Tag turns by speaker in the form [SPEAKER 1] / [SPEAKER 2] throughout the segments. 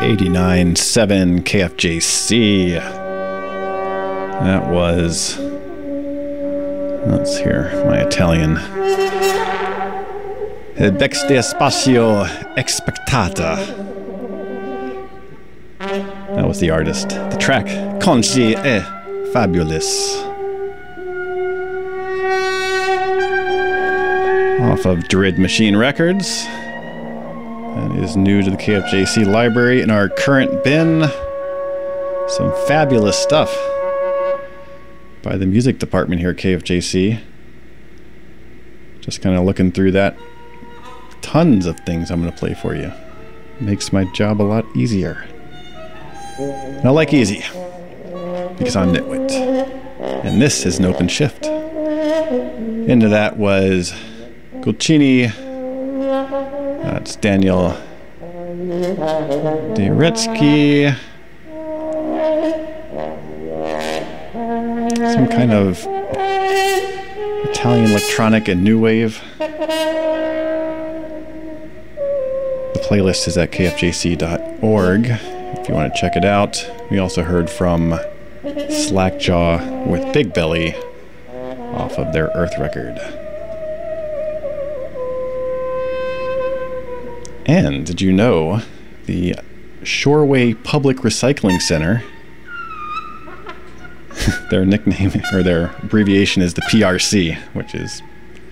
[SPEAKER 1] 89.7 KFJC. That was, let's hear my Italian. Dexte Espacio Expectata. That was the artist. The track, Conci e Fabulous. Off of Druid Machine Records. That is new to the KFJC library in our current bin. Some fabulous stuff by the music department here at KFJC. Just kind of looking through that. Tons of things I'm going to play for you. Makes my job a lot easier. And I like easy because I'm Nitwit. And this is an open shift. Into that was Gulcini. That's Daniel Deretsky. Some kind of Italian electronic and new wave. The playlist is at kfjc.org if you want to check it out. We also heard from Slackjaw with Big Belly off of their Earth record. And did you know the Shoreway Public Recycling Center, their nickname or their abbreviation is the PRC, which is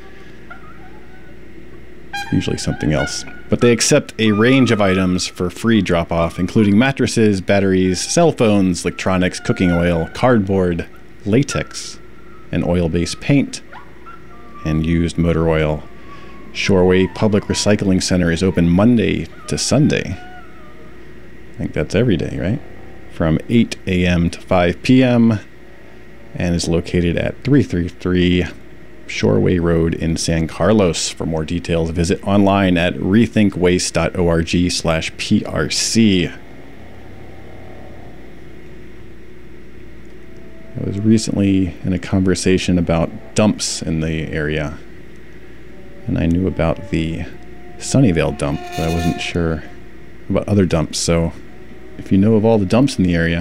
[SPEAKER 1] usually something else. But they accept a range of items for free drop-off, including mattresses, batteries, cell phones, electronics, cooking oil, cardboard, latex, and oil-based paint, and used motor oil. Shoreway Public Recycling Center is open Monday to Sunday. I think that's every day, right? From 8 a.m. to 5 p.m. and is located at 333 Shoreway Road in San Carlos. For more details, visit online at rethinkwaste.org/PRC. I was recently in a conversation about dumps in the area. And I knew about the Sunnyvale dump, but I wasn't sure about other dumps. So if you know of all the dumps in the area,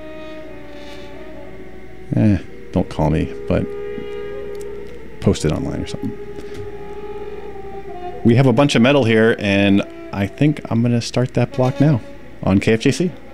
[SPEAKER 1] don't call me, but post it online or something. We have a bunch of metal here, and I think I'm going to start that block now on KFJC.